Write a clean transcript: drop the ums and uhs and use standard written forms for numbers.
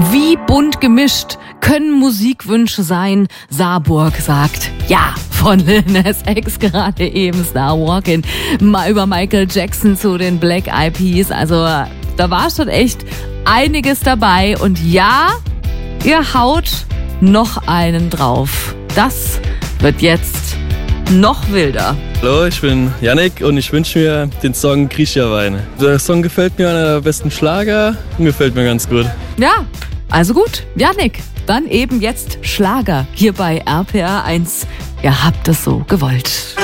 Wie bunt gemischt können Musikwünsche sein? Saarburg sagt ja. Von Lil Nas X gerade eben Star Walking. Mal über Michael Jackson zu den Black Eyed Peas. Also da war schon echt einiges dabei. Und ja, ihr haut noch einen drauf. Das wird jetzt noch wilder. Hallo, ich bin Yannick und ich wünsche mir den Song Griechenwein. Der Song gefällt mir, einer der besten Schlager und gefällt mir ganz gut. Ja, also gut, Yannick, dann eben jetzt Schlager hier bei RPR 1. Ihr habt es so gewollt.